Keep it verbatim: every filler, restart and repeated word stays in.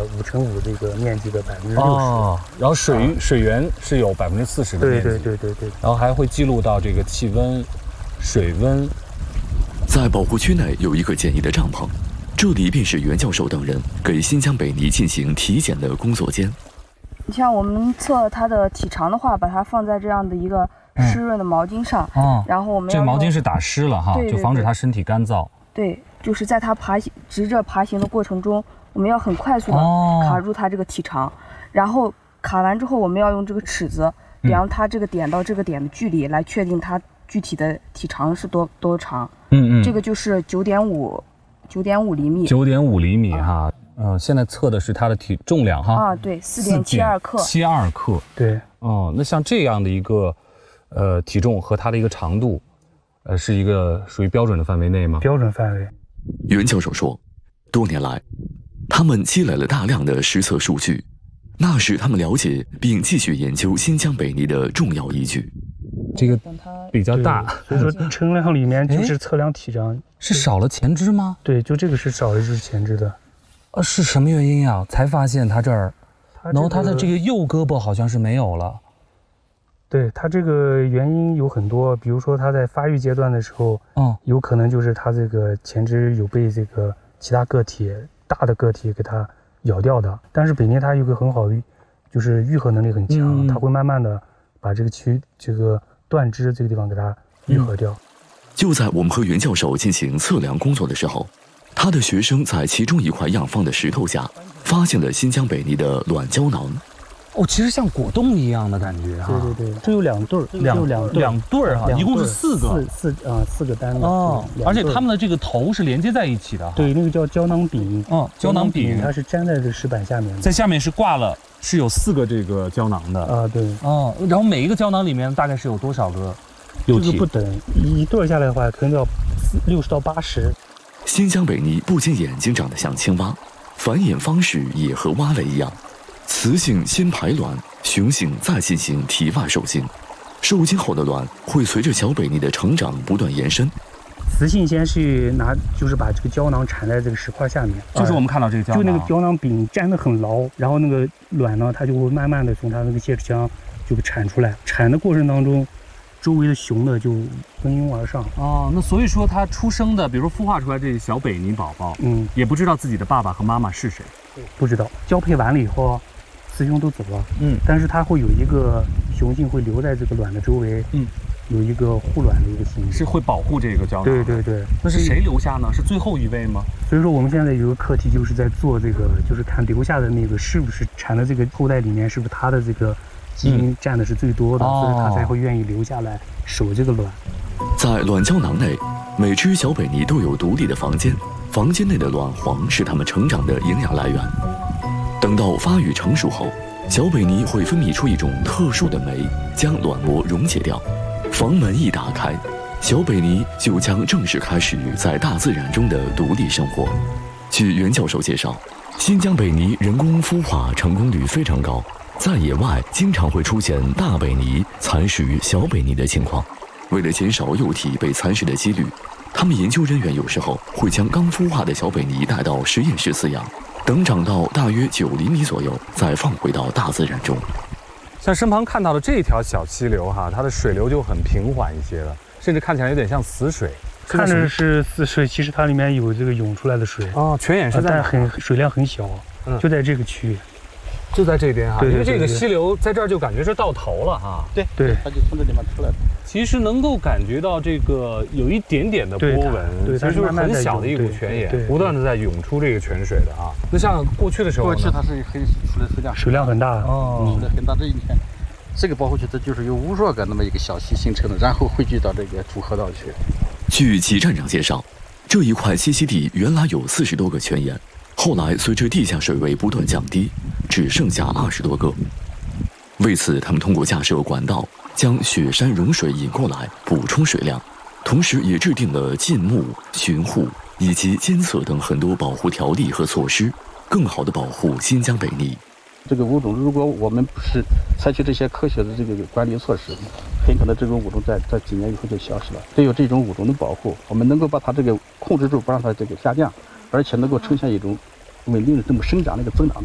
五乘五这个面积的百分之六十。 哦，然后水、啊、水源是有百分之四十的面积。 对对对对对。 然后还会记录到这个气温、水温。 在保护区内有一个简易的帐篷，这里便是袁教授等人给新疆北泥进行体检的工作间。 你像我们测它的体长的话，把它放在这样的一个湿润的毛巾上，嗯、然后我们这毛巾是打湿了哈， 对对对， 就防止它身体干燥。 对，就是在它爬行直着爬行的过程中，我们要很快速的卡住它这个体长，哦、然后卡完之后，我们要用这个尺子量它这个点到这个点的距离，来确定它具体的体长是多多长。嗯嗯，这个就是九点五九点五厘米。 九点五厘米哈，嗯、呃，现在测的是它的体重量哈。 啊，对，四点七二克。 七二克。 对。 哦，那像这样的一个呃体重和它的一个长度。呃，是一个属于标准的范围内吗？ 标准范围。 袁教授说，多年来，他们积累了大量的实测数据，那是他们了解并继续研究新疆北泥的重要依据。 这个比较大， 所以说称量里面就是测量体长， 是少了前肢吗？ 对，就这个是少了一只前肢的。 呃，是什么原因呀？才发现它这儿， 它这个、 然后它的这个右胳膊好像是没有了。 对，它这个原因有很多，比如说它在发育阶段的时候，嗯，有可能就是它这个前肢有被这个其他个体大的个体给它咬掉的。但是北泥它有个很好的，就是愈合能力很强，嗯、它会慢慢的把这个区这个断肢这个地方给它愈合掉。嗯、 就在我们和袁教授进行测量工作的时候，他的学生在其中一块样放的石头下发现了新疆北泥的卵胶囊。 哦，其实像果冻一样的感觉哈。 对对对，这有两对儿，两两两对儿哈，一共是四个， 四四啊四个单的哦，而且它们的这个头是连接在一起的。 对，那个叫胶囊柄。 嗯，胶囊柄它是粘在这个石板下面的， 在下面是挂了，是有四个这个胶囊的啊。对。 哦，然后每一个胶囊里面大概是有多少个幼体？ 这个不等，一对下来的话，可能要六十到八十。 新疆北泥不仅眼睛长得像青蛙，繁衍方式也和蛙类一样。雌性先排卵，雄性再进行体外受精，受精后的卵会随着小北泥的成长不断延伸。 雌性先是拿，就是把这个胶囊缠在这个石块下面， 就是我们看到这个胶囊， 就那个胶囊柄粘得很牢，然后那个卵呢，它就会慢慢的从它那个泄殖腔就产出来。产的过程当中，周围的雄的就蜂拥而上。 哦，那所以说它出生的，比如孵化出来这小北泥宝宝，嗯，也不知道自己的爸爸和妈妈是谁， 不知道。交配完了以后，雌雄都走了，嗯，但是它会有一个雄性会留在这个卵的周围，嗯，有一个护卵的一个行为， 是会保护这个胶囊。 对对对， 那是谁留下呢？是最后一位吗？ 所以说我们现在有个课题，就是在做这个，就是看留下的那个是不是产的这个后代里面，是不是它的这个基因占的是最多的，嗯、所以它才会愿意留下来守这个卵。 在卵胶囊内，每只小北泥都有独立的房间，房间内的卵黄是它们成长的营养来源。等到发育成熟后，小北泥会分泌出一种特殊的酶，将卵膜溶解掉。房门一打开，小北泥就将正式开始在大自然中的独立生活。据袁教授介绍，新疆北泥人工孵化成功率非常高，在野外经常会出现大北泥蚕食小北泥的情况。为了减少幼体被蚕食的几率，他们研究人员有时候会将刚孵化的小北泥带到实验室饲养，等长到大约九厘米左右，再放回到大自然中。 像身旁看到的这条小溪流哈，它的水流就很平缓一些了，甚至看起来有点像死水。 看着是死水，其实它里面有这个涌出来的水啊，泉眼是在， 但很水量很小，嗯，就在这个区域， 就在这边哈。 对， 因为这个溪流在这儿就感觉是到头了哈。 对对， 它就从这地方出来的。 其实能够感觉到这个有一点点的波纹， 对， 其实就是很小的一股泉眼，不断的在涌出这个泉水的啊。那像过去的时候， 过去它是很出来水量水量很大哦，水量很大。这一片，这个保护区它就是由无数个那么一个小溪形成的，然后汇聚到这个主河道去。 据齐站长介绍，这一块栖息地原来有四十多个泉眼，后来随着地下水位不断降低，只剩下二十多个。为此，他们通过架设管道，将雪山融水引过来，补充水量，同时也制定了禁牧、巡护以及监测等很多保护条例和措施，更好地保护新疆北泥。 这个物种，如果我们不是采取这些科学的这个管理措施，很可能这种物种在在几年以后就消失了。只有这种物种的保护，我们能够把它这个控制住，不让它这个下降，而且能够呈现一种稳定的这么生长的一个增长。